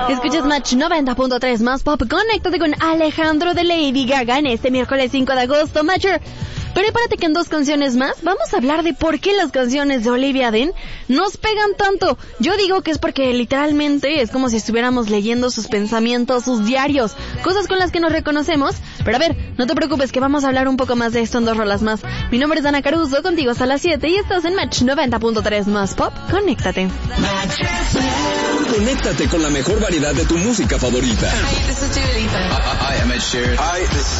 Escuchas Match 90.3 más pop. Conéctate con Alejandro de Lady Gaga en este miércoles 5 de agosto, Matcher. Prepárate que en 2 canciones más vamos a hablar de por qué las canciones de Olivia Dean nos pegan tanto. Yo digo que es porque literalmente es como si estuviéramos leyendo sus pensamientos, sus diarios, cosas con las que nos reconocemos. Pero a ver, no te preocupes que vamos a hablar un poco más de esto en 2 rolas más. Mi nombre es Dana Caruso, contigo hasta las 7 y estás en Match 90.3 más pop. Conéctate. Conéctate con la mejor variedad de tu música favorita. Hi, this is Dua Lipa. Hi, I'm Ed Sheeran. Hi, this is